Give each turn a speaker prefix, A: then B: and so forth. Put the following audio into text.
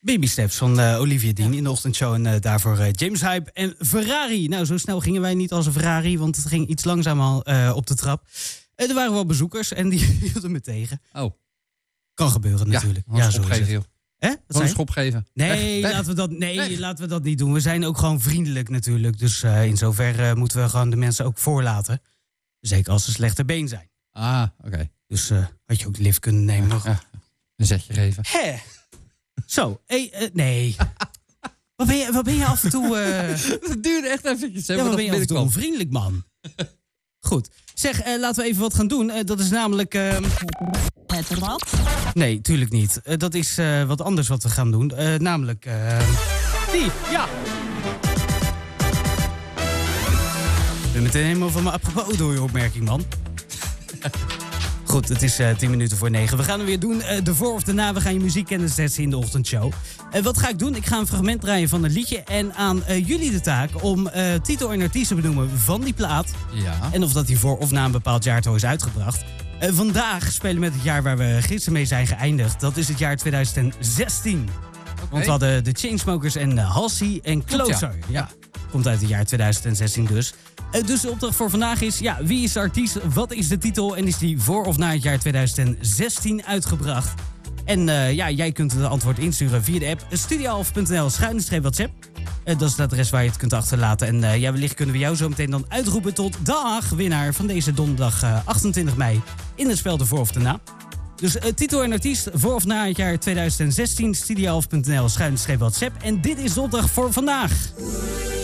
A: Baby Steps van Olivia Dean in de ochtendshow. En daarvoor James Hype en Ferrari. Nou, zo snel gingen wij niet als een Ferrari, want het ging iets langzamer op de trap. Er waren wel bezoekers en die hielden me tegen.
B: Oh.
A: Kan gebeuren natuurlijk.
B: Ja, zo is het.
A: Hè?
B: Gewoon een schop geven.
A: Nee, laten we dat niet doen. We zijn ook gewoon vriendelijk natuurlijk. Dus in zover moeten we gewoon de mensen ook voorlaten. Zeker als ze slechte been zijn.
B: Ah, oké.
A: Dus had je ook de lift kunnen nemen nog.
B: Ja, een zetje geven.
A: Hè? Zo, nee. Wat ben je af en toe...
B: Dat duurde echt eventjes.
A: Ja, wat ben je af en toe onvriendelijk, man. Goed. Zeg, laten we even wat gaan doen. Dat is namelijk...
C: Het rad?
A: Nee, tuurlijk niet. Dat is wat anders wat we gaan doen. Namelijk... die, ja. Ik ben meteen helemaal van mijn apropos door je opmerking, man. Goed, het is 10 minuten voor 9. We gaan hem weer doen. De voor of de na. We gaan je muziekkennis testen in de ochtendshow. Wat ga ik doen? Ik ga een fragment draaien van een liedje. En aan jullie de taak om titel en artiest te benoemen van die plaat.
B: Ja.
A: En of dat die voor of na een bepaald jaartal is uitgebracht. Vandaag spelen we met het jaar waar we gisteren mee zijn geëindigd. Dat is het jaar 2016.
B: Okay.
A: Want we hadden de Chainsmokers en Halsey en Closer. Ja. Komt uit het jaar 2016 dus. Dus de opdracht voor vandaag is, ja, wie is de artiest, wat is de titel en is die voor of na het jaar 2016 uitgebracht? En jij kunt het antwoord insturen via de app studioalf.nl/WhatsApp. Dat is het adres waar je het kunt achterlaten. En wellicht kunnen we jou zo meteen dan uitroepen tot winnaar van deze donderdag 28 mei in het spel de voor of de na. Dus titel en artiest voor of na het jaar 2016, studioalf.nl/WhatsApp. En dit is de opdracht voor vandaag.